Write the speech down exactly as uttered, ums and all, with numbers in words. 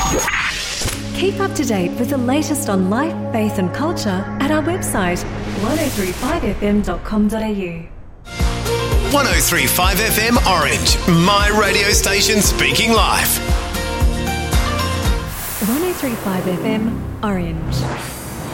Keep up to date with the latest on life, faith and culture at our website one oh three five f m dot com dot a u. one oh three point five F M Orange, my radio station speaking life. one oh three point five F M Orange.